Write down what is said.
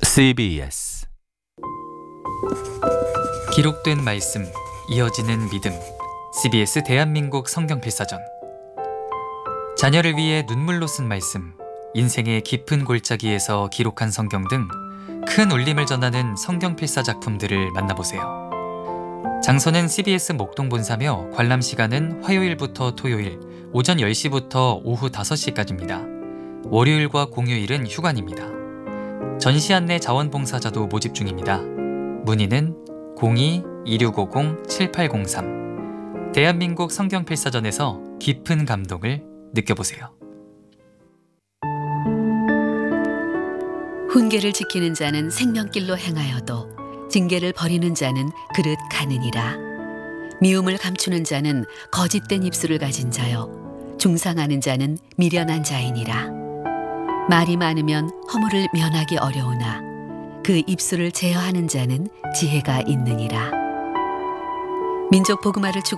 CBS 기록된 말씀, 이어지는 믿음. CBS 대한민국 성경필사전. 자녀를 위해 눈물로 쓴 말씀, 인생의 깊은 골짜기에서 기록한 성경 등 큰 울림을 전하는 성경필사 작품들을 만나보세요. 장소는 CBS 목동본사며 관람 시간은 화요일부터 토요일 오전 10시부터 오후 5시까지입니다. 월요일과 공휴일은 휴관입니다. 전시 안내 자원봉사자도 모집 중입니다. 문의는 02-2650-7803. 대한민국 성경필사전에서 깊은 감동을 느껴보세요. 훈계를 지키는 자는 생명길로 행하여도 징계를 버리는 자는 그릇 가느니라. 미움을 감추는 자는 거짓된 입술을 가진 자요 중상하는 자는 미련한 자이니라. 말이 많으면 허물을 면하기 어려우나 그 입술을 제어하는 자는 지혜가 있느니라. 민족 복음화를